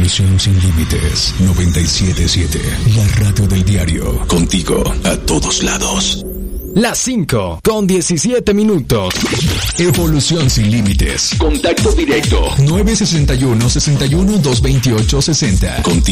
Evolución Sin Límites 97.7, la radio del diario. Contigo a todos lados. Las 5 con 17 minutos. Evolución Sin Límites. Contacto directo. 961-61-228-60. Contigo.